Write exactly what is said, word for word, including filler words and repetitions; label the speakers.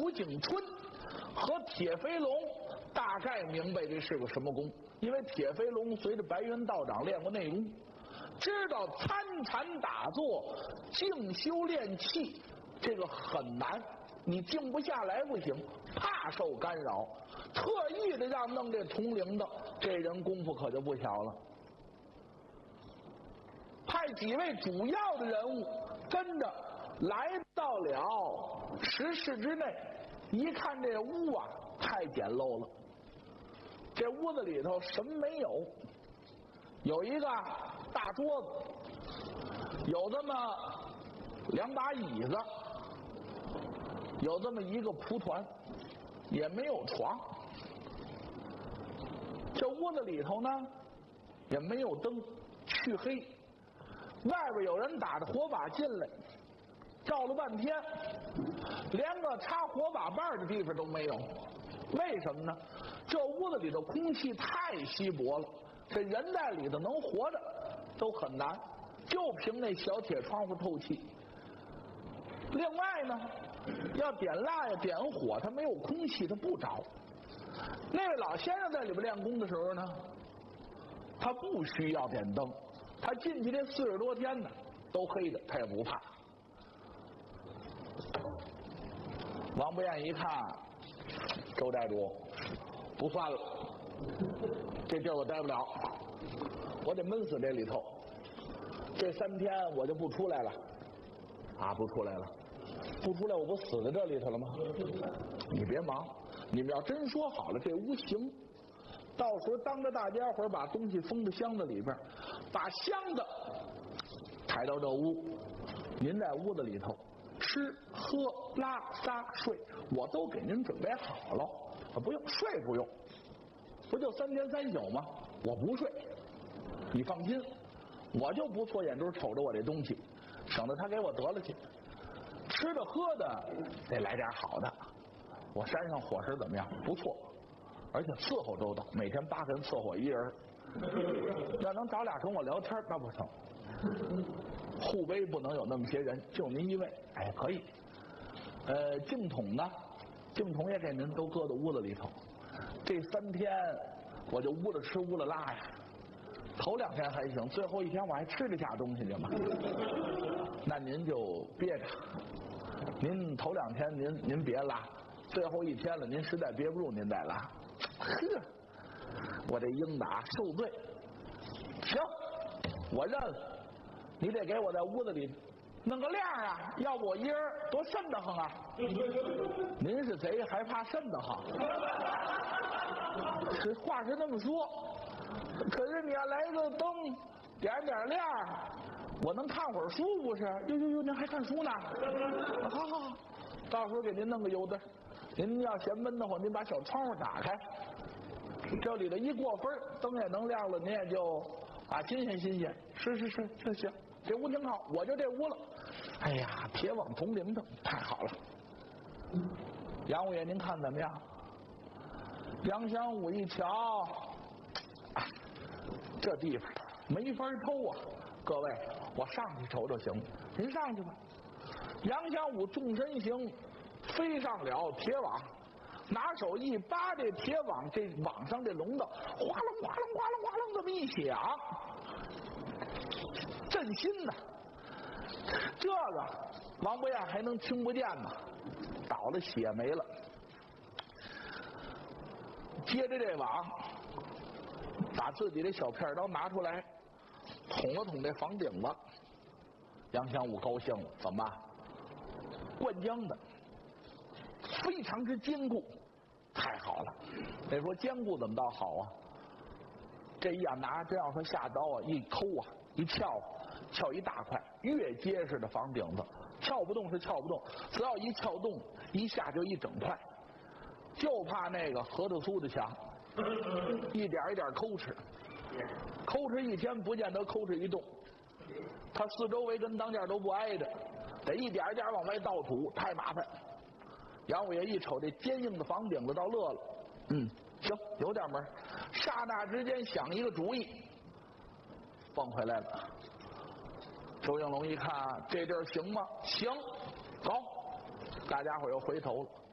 Speaker 1: 吴景春和铁飞龙大概明白这是个什么功，因为铁飞龙随着白云道长练过内功，知道参禅打坐静修练气这个很难，你静不下来不行，怕受干扰，特意的让弄这铜铃的，这人功夫可就不小了。派几位主要的人物跟着来到了石室之内，一看这屋啊太简陋了，这屋子里头什么没有，有一个大桌子，有这么两把椅子，有这么一个蒲团，也没有床。这屋子里头呢也没有灯，黢黑，外边有人打着火把进来，照了半天连个插火把瓣的地方都没有。为什么呢？这屋子里的空气太稀薄了，这人在里头能活着都很难，就凭那小铁窗户透气。另外呢，要点蜡呀点火，它没有空气，它不着。那位老先生在里边练功的时候呢，他不需要点灯，他进去这四十多天呢都黑的，他也不怕。王不厌一看，周寨主不算了，这地儿我待不了，我得闷死这里头，这三天我就不出来了。啊，不出来了，不出来我不死在这里头了吗？你别忙，你们要真说好了这屋行，到时候当着大家伙把东西封到箱子里边，把箱子抬到这屋，您在屋子里头吃喝拉撒睡我都给您准备好了，不用睡，不用，不就三天三宿吗？我不睡，你放心，我就不错眼珠瞅着我这东西，省得他给我得了去。吃的喝的得来点好的，我山上伙食怎么样？不错，而且伺候周到，每天八个人伺候一人，要能找俩跟我聊天那不成，护卫不能有那么些人，就您一位，哎，可以。呃，净桶呢，净桶也给您都搁到屋子里头，这三天我就屋了吃屋了拉呀，头两天还行，最后一天我还吃得下东西去吗？那您就憋着，您头两天您您别拉，最后一天了您实在憋不住您再拉。呵，我这英打受罪，行，我认了，你得给我在屋子里弄个亮啊，要不我一人多瘆得慌啊。您是贼还怕瘆得慌？这话是那么说，可是你要来个灯点点亮，我能看会儿书不是？呦呦呦，您还看书呢？好好好，到时候给您弄个油灯，您要嫌闷得慌，您把小窗户打开，这里头一过分，灯也能亮了，您也就啊新鲜新鲜。是是是，这行，这屋挺好，我就这屋了。哎呀，铁网铜铃的，太好了。杨五爷，您看怎么样？杨香武一瞧，哎，这地方没法偷啊！各位，我上去瞅瞅行吗？您上去吧。杨香武纵身行，飞上了铁网，拿手一扒这铁网，这网上这笼子哗楞哗楞哗楞哗楞这么一响，震心呐！这个王不厌还能听不见吗？倒了血没了。接着这网，把自己的小片刀拿出来，捅了捅这房顶子。杨香武高兴了，怎么办？灌浆的，非常之坚固，太好了。得说坚固怎么倒好啊？这一样拿，真要说下刀啊，一抠啊，一撬啊，撬一大块，越结实的房顶子，撬不动是撬不动，只要一撬动，一下就一整块。就怕那个核桃酥的墙，一点一点抠哧，抠哧一天不见得抠哧一动，它四周围跟当间都不挨着，得一点一点往外倒土，太麻烦。杨五爷一瞅这坚硬的房顶子，倒乐了，嗯，行，有点门。刹那之间想一个主意，蹦回来了。周应龙一看这地儿行吗？行，走，大家伙又回头了。